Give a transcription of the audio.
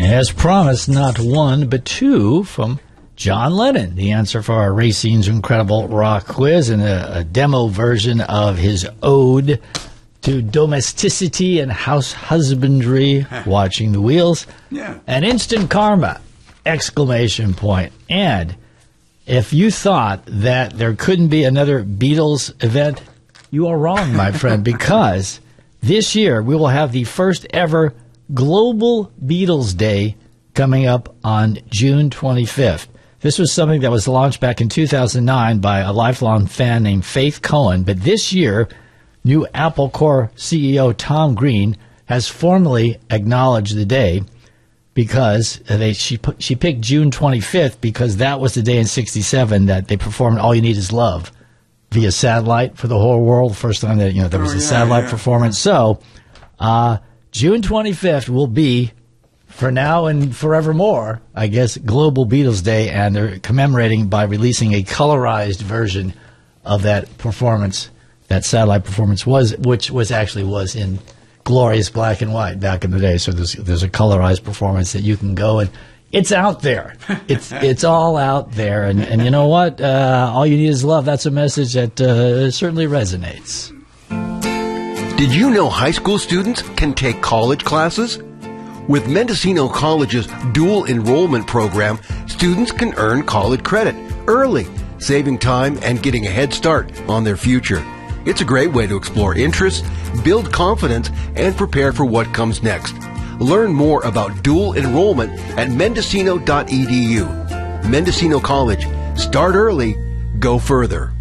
As promised, not one, but two from John Lennon. The answer for our Racine's Incredible Rock Quiz and a demo version of his ode to domesticity and house husbandry, Watching the Wheels. Yeah. And instant karma, exclamation point. And if you thought that there couldn't be another Beatles event, you are wrong, my friend, because this year we will have the first ever Global Beatles Day coming up on June 25th. This was something that was launched back in 2009 by a lifelong fan named Faith Cohen. But this year, new Apple Corps CEO Tom Green has formally acknowledged the day because she picked June 25th because that was the day in '67 that they performed All You Need Is Love via satellite for the whole world. First time that there was a satellite performance. So June 25th will be, for now and forevermore, I guess, Global Beatles Day, and they're commemorating by releasing a colorized version of that performance, that satellite performance which was in glorious black and white back in the day. So there's a colorized performance that you can go and it's out there. It's all out there, and you know what? All You Need Is Love. That's a message that certainly resonates. Did you know high school students can take college classes? With Mendocino College's dual enrollment program, students can earn college credit early, saving time and getting a head start on their future. It's a great way to explore interests, build confidence, and prepare for what comes next. Learn more about dual enrollment at mendocino.edu. Mendocino College. Start early, go further.